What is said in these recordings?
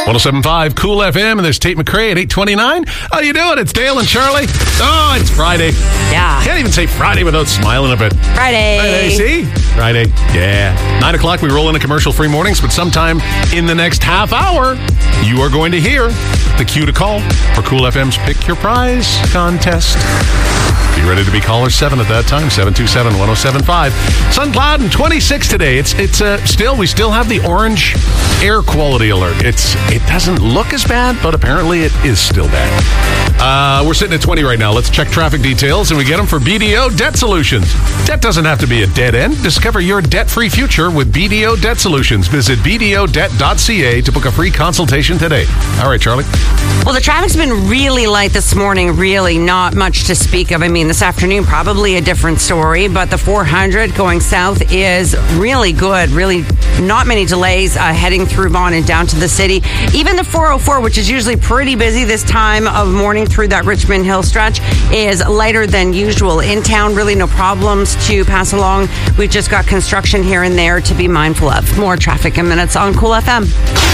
107.5 Cool FM, and there's Tate McRae at 8:29. How you doing? It's Dale and Charlie. Oh, it's Friday. Yeah. Can't even say Friday without smiling a bit. Friday. See? Friday. Yeah. 9 o'clock, we roll into commercial-free mornings, but sometime in the next half hour, you are going to hear the cue to call for Cool FM's Pick Your Prize contest. Be ready to be caller 7 at that time, 727-1075. Sun cloud and 26 today. It's still, we still have the orange air quality alert. It doesn't look as bad, but apparently it is still bad. We're sitting at 20 right now. Let's check traffic details, and we get them for BDO Debt Solutions. Debt doesn't have to be a dead end. Discover your debt-free future with BDO Debt Solutions. Visit bdodebt.ca to book a free consultation today. All right, Charlie. Well, the traffic's been really light this morning. Really not much to speak of. I mean, this afternoon, probably a different story, but the 400 going south is really good. Really not many delays heading through Vaughan and down to the city. Even the 404, which is usually pretty busy this time of morning through that Richmond Hill stretch, is lighter than usual. In town, really no problems to pass along. We've just got construction here and there to be mindful of. More traffic in minutes on Cool FM.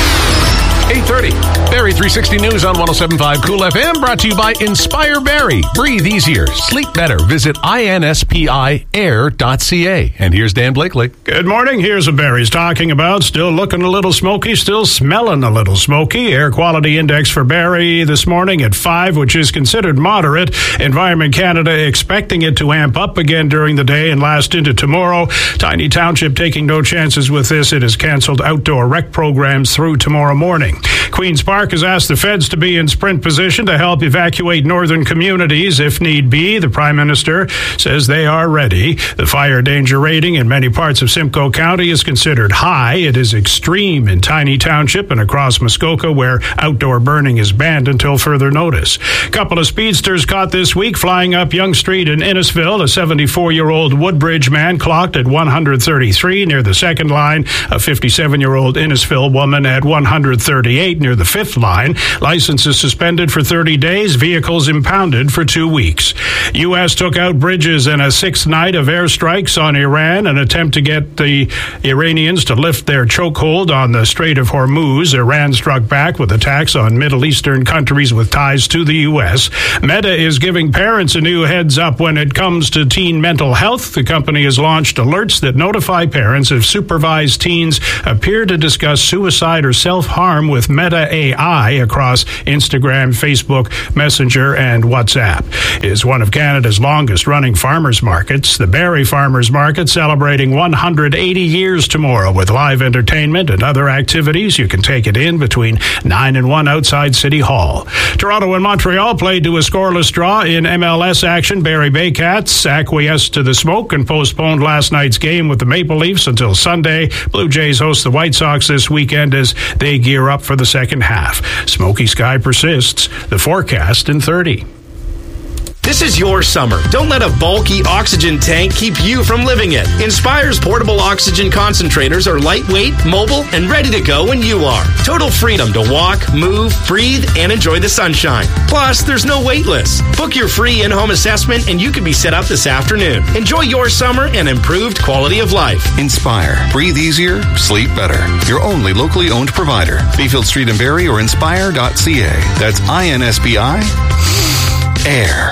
8:30. Barrie 360 News on 107.5 Cool FM, brought to you by Inspire Barrie. Breathe easier, sleep better. Visit inspiair.ca. And here's Dan Blakely. Good morning. Here's what Barrie's talking about. Still looking a little smoky, still smelling a little smoky. Air quality index for Barrie this morning at 5, which is considered moderate. Environment Canada expecting it to amp up again during the day and last into tomorrow. Tiny Township taking no chances with this. It has canceled outdoor rec programs through tomorrow morning. Queen's Park has asked the feds to be in sprint position to help evacuate northern communities if need be. The Prime Minister says they are ready. The fire danger rating in many parts of Simcoe County is considered high. It is extreme in Tiny Township and across Muskoka, where outdoor burning is banned until further notice. A couple of speedsters caught this week flying up Yonge Street in Innisfil. A 74-year-old Woodbridge man clocked at 133 near the second line. A 57-year-old Innisfil woman at 138 near the fifth line. Licenses suspended for 30 days. Vehicles impounded for 2 weeks. U.S. took out bridges in a sixth night of airstrikes on Iran, an attempt to get the Iranians to lift their chokehold on the Strait of Hormuz. Iran struck back with attacks on Middle Eastern countries with ties to the U.S. Meta is giving parents a new heads up when it comes to teen mental health. The company has launched alerts that notify parents if supervised teens appear to discuss suicide or self-harm with Meta AI across Instagram, Facebook, Messenger, and WhatsApp. It is one of Canada's longest-running farmers markets. The Barrie Farmers Market celebrating 180 years tomorrow with live entertainment and other activities. You can take it in between 9 and 1 outside City Hall. Toronto and Montreal played to a scoreless draw in MLS action. Barrie Baycats acquiesced to the smoke and postponed last night's game with the Maple Leafs until Sunday. Blue Jays host the White Sox this weekend as they gear up for the second half. Smoky sky persists. The forecast in 30. This is your summer. Don't let a bulky oxygen tank keep you from living it. Inspire's portable oxygen concentrators are lightweight, mobile, and ready to go when you are. Total freedom to walk, move, breathe, and enjoy the sunshine. Plus, there's no wait list. Book your free in-home assessment and you can be set up this afternoon. Enjoy your summer and improved quality of life. Inspire. Breathe easier, sleep better. Your only locally owned provider. Bayfield Street in Barrie or inspire.ca. That's INSPI. Air.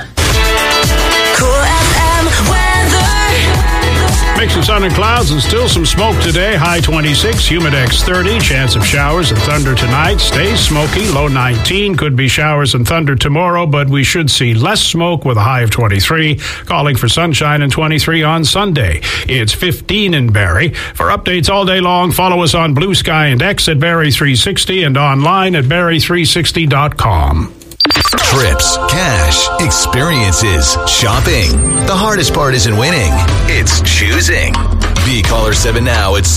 Mix of sun and clouds and still some smoke today. High 26, humidex 30. Chance of showers and thunder tonight. Stays smoky. Low 19. Could be showers and thunder tomorrow, but we should see less smoke with a high of 23. Calling for sunshine and 23 on Sunday. It's 15 in Barrie. For updates all day long, follow us on Blue Sky and X at Barrie 360 and online at barrie360.com. Trips, cash, experiences, shopping. The hardest part isn't winning, it's choosing. Be caller 7 now at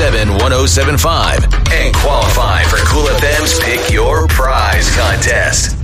705-727-1075 and qualify for Cool FM's Pick Your Prize contest.